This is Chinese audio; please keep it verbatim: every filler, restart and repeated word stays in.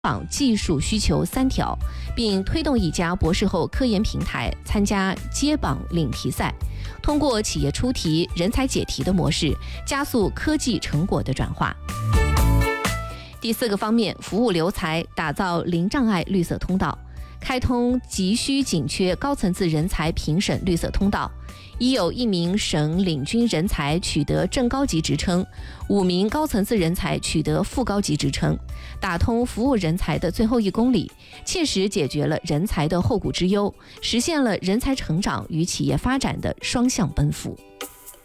绑技术需求三条，并推动一家博士后科研平台参加接榜领题赛，通过企业出题、人才解题的模式，加速科技成果的转化。第四个方面，服务留才，打造零障碍绿色通道，开通急需紧缺高层次人才评审绿色通道。已有一名省领军人才取得正高级职称，五名高层次人才取得副高级职称，打通服务人才的最后一公里，切实解决了人才的后顾之忧，实现了人才成长与企业发展的双向奔赴。